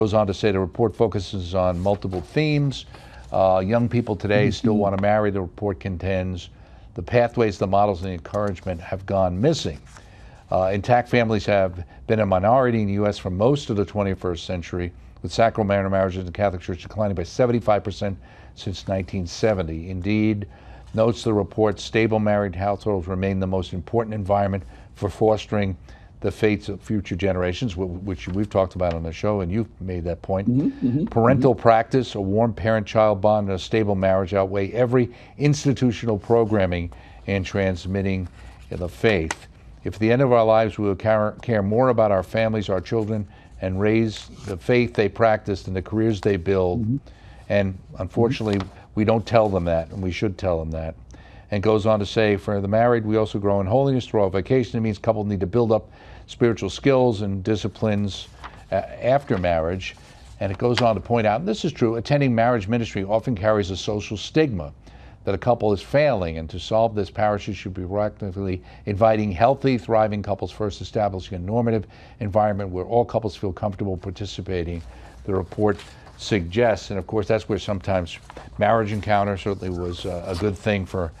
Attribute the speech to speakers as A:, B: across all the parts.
A: Goes on to say the report focuses on multiple themes. Young people today still want to marry. The report contends the pathways, the models, and the encouragement have gone missing. Intact families have been a minority in the U.S. for most of the 21st century, with sacramental marriages in the Catholic Church declining by 75% since 1970. Indeed, notes the report, stable married households remain the most important environment for fostering the fates of future generations, which we've talked about on the show, and you've made that point. Parental practice, a warm parent-child bond, and a stable marriage outweigh every institutional programming in transmitting the faith. If at the end of our lives we will care more about our families, our children, and raise the faith they practice and the careers they build, and unfortunately we don't tell them that, and we should tell them that. And goes on to say, for the married, we also grow in holiness through our vocation. It means couples need to build up spiritual skills and disciplines after marriage. And it goes on to point out, and this is true, attending marriage ministry often carries a social stigma that a couple is failing, and to solve this, parishes should be proactively inviting healthy, thriving couples, first establishing a normative environment where all couples feel comfortable participating, the report suggests. And of course, that's where sometimes Marriage Encounter certainly was a good thing for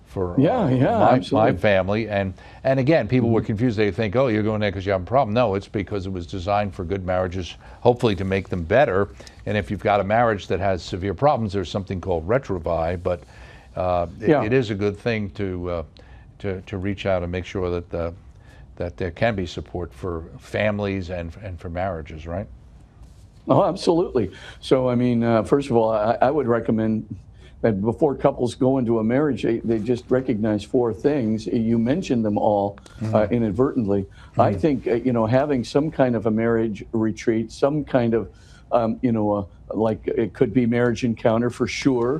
A: my family. And again, people were confused. They think, oh, you're going there because you have a problem. No, it's because it was designed for good marriages, hopefully to make them better. And if you've got a marriage that has severe problems, there's something called retrovi. But it is a good thing to reach out and make sure that there can be support for families and for marriages, right?
B: Oh, absolutely. So, I mean, first of all, I would recommend that before couples go into a marriage, they just recognize four things. You mentioned them all inadvertently. I think, having some kind of a marriage retreat, some kind of, like it could be Marriage Encounter for sure.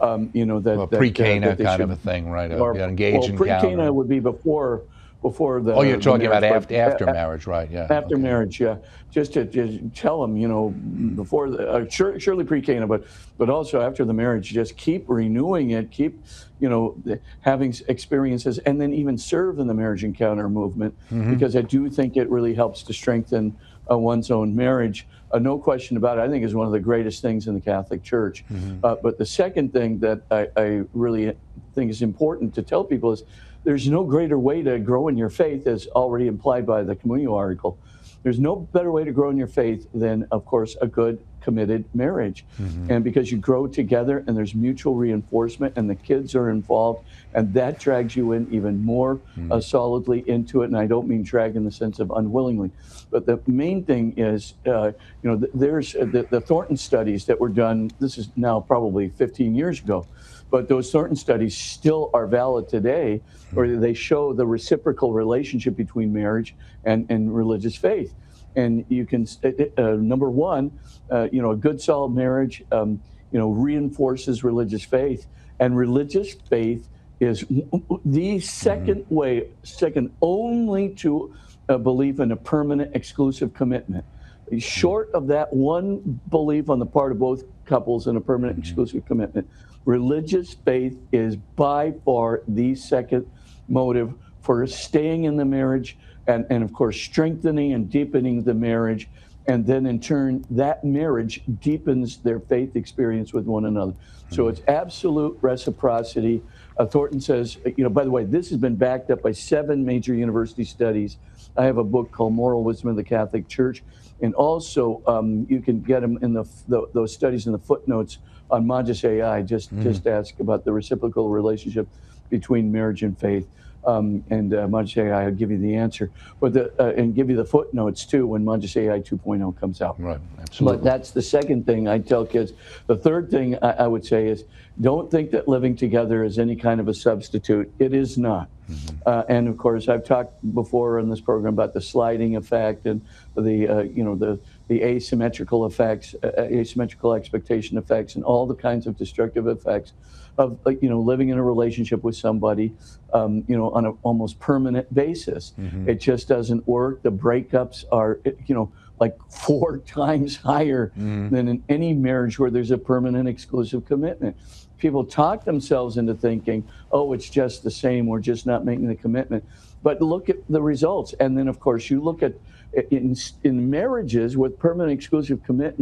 A: Pre-Cana kind of a thing, right? Engage encounter.
B: Pre-Cana would be before the.
A: Oh, you're talking about after marriage, right? Yeah.
B: After marriage, yeah. Just to tell them, before surely pre-Cana, but also after the marriage, just keep renewing it, keep having experiences, and then even serve in the Marriage Encounter movement, because I do think it really helps to strengthen one's own marriage. No question about it. I think is one of the greatest things in the Catholic Church. But the second thing that I really think is important to tell people is there's no greater way to grow in your faith, as already implied by the Communio article. There's no better way to grow in your faith than, of course, a good, committed marriage. And because you grow together and there's mutual reinforcement and the kids are involved, and that drags you in even more solidly into it. And I don't mean drag in the sense of unwillingly. But the main thing is, there's the Thornton studies that were done. This is now probably 15 years ago. But those Thornton studies still are valid today, where they show the reciprocal relationship between marriage and religious faith. And you can, number one, a good solid marriage, reinforces religious faith. And religious faith is the second way, second only to a belief in a permanent exclusive commitment. Short of that one belief on the part of both couples in a permanent exclusive commitment, religious faith is by far the second motive for staying in the marriage and of course strengthening and deepening the marriage, and then in turn that marriage deepens their faith experience with one another. So it's absolute reciprocity. Thornton says, by the way, this has been backed up by 7 major university studies. I have a book called Moral Wisdom of the Catholic Church, and also you can get them in those studies in the footnotes on Magis AI. Just ask about the reciprocal relationship between marriage and faith, and Magis AI will give you the answer, but and give you the footnotes too when Magis AI 2.0 comes out.
A: Right, absolutely.
B: But that's the second thing I tell kids. The third thing I would say is, don't think that living together is any kind of a substitute. It is not. And of course, I've talked before on this program about the sliding effect and the asymmetrical effects, asymmetrical expectation effects, and all the kinds of destructive effects of living in a relationship with somebody, on an almost permanent basis. It just doesn't work. The breakups are, like 4 times higher than in any marriage where there's a permanent exclusive commitment. People talk themselves into thinking, oh, it's just the same, we're just not making the commitment. But look at the results. And then, of course, you look at in marriages with permanent exclusive commitment.